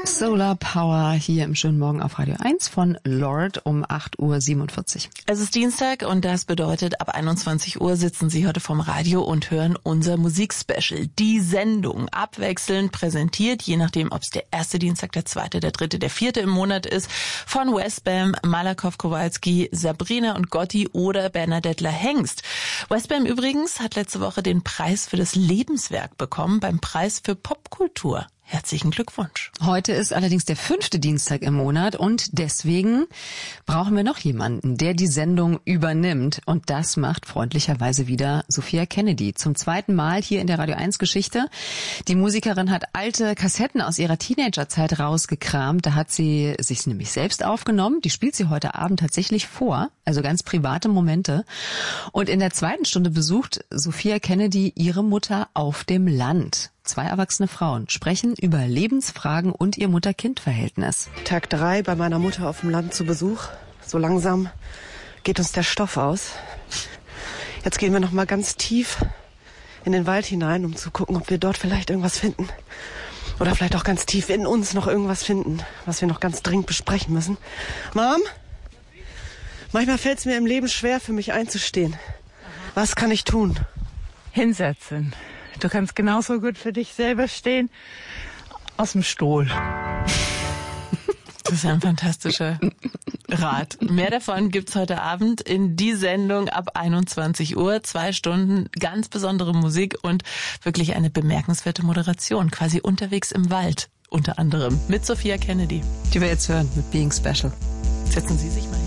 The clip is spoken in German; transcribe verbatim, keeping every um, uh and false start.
Solar Power hier im schönen Morgen auf Radio eins von Lord um acht Uhr siebenundvierzig. Es ist Dienstag und das bedeutet, ab einundzwanzig Uhr sitzen Sie heute vom Radio und hören unser Musikspecial. Die Sendung abwechselnd präsentiert, je nachdem, ob es der erste Dienstag, der zweite, der dritte, der vierte im Monat ist, von Westbam, Malakoff Kowalski, Sabrina und Gotti oder Bernadette Hengst. Westbam übrigens hat letzte Woche den Preis für das Lebenswerk bekommen beim Preis für Popkultur. Herzlichen Glückwunsch. Heute ist allerdings der fünfte Dienstag im Monat und deswegen brauchen wir noch jemanden, der die Sendung übernimmt. Und das macht freundlicherweise wieder Sophia Kennedy. Zum zweiten Mal hier in der Radio eins Geschichte. Die Musikerin hat alte Kassetten aus ihrer Teenagerzeit rausgekramt. Da hat sie sich nämlich selbst aufgenommen. Die spielt sie heute Abend tatsächlich vor. Also ganz private Momente. Und in der zweiten Stunde besucht Sophia Kennedy ihre Mutter auf dem Land. Zwei erwachsene Frauen sprechen über Lebensfragen und ihr Mutter-Kind-Verhältnis. Tag drei bei meiner Mutter auf dem Land zu Besuch. So langsam geht uns der Stoff aus. Jetzt gehen wir noch mal ganz tief in den Wald hinein, um zu gucken, ob wir dort vielleicht irgendwas finden. Oder vielleicht auch ganz tief in uns noch irgendwas finden, was wir noch ganz dringend besprechen müssen. Mom, manchmal fällt es mir im Leben schwer, für mich einzustehen. Was kann ich tun? Hinsetzen. Du kannst genauso gut für dich selber stehen, aus dem Stuhl. Das ist ein fantastischer Rat. Mehr davon gibt's heute Abend in die Sendung ab einundzwanzig Uhr. Zwei Stunden ganz besondere Musik und wirklich eine bemerkenswerte Moderation. Quasi unterwegs im Wald, unter anderem mit Sophia Kennedy. Die wir jetzt hören mit Being Special. Setzen Sie sich mal hin.